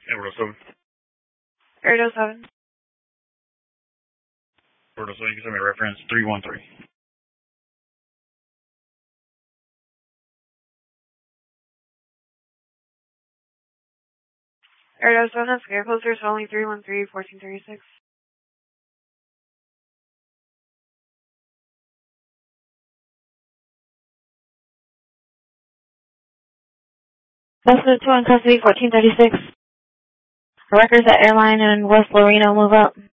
Air 7. Air 7. Air 7, you can send me reference 313. Air 7, that's air closer, so only 313, 1436. Cessna 2 in custody, 1436. Records at airline in West Loreno, move up.